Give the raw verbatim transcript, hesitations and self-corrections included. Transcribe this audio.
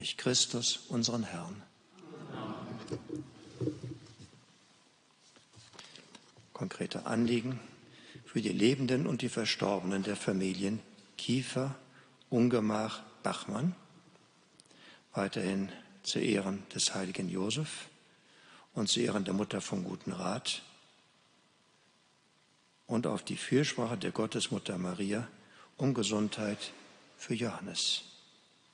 durch Christus, unseren Herrn. Konkrete Anliegen für die Lebenden und die Verstorbenen der Familien Kiefer, Ungemach, Bachmann. Weiterhin zu Ehren des heiligen Josef und zu Ehren der Mutter vom Guten Rat und auf die Fürsprache der Gottesmutter Maria um Gesundheit für Johannes.